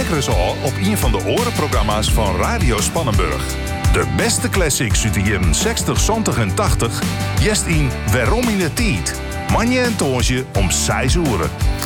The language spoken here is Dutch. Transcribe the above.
lekker eens al op een van de orenprogramma's van Radio Spannenburg. De beste classics uit de jaren 60, 70 en 80. Jest in Waarom in de Tijd. Manje en Toonsje om 6 uur.